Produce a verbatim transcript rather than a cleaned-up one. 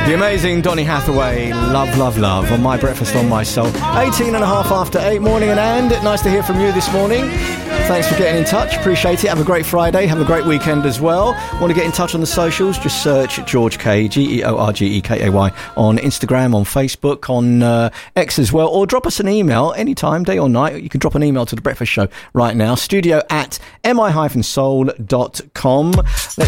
The amazing Donny Hathaway, Love, Love, Love, on My Breakfast on My Soul. eighteen and a half after eight, morning and and. Nice to hear from you this morning. Thanks for getting in touch. Appreciate it. Have a great Friday. Have a great weekend as well. Want to get in touch on the socials? Just search George K, G E O R G E K A Y, on Instagram, on Facebook, on uh, X as well. Or drop us an email anytime, day or night. You can drop an email to The Breakfast Show right now. Studio at mi dash soul dot com. Let's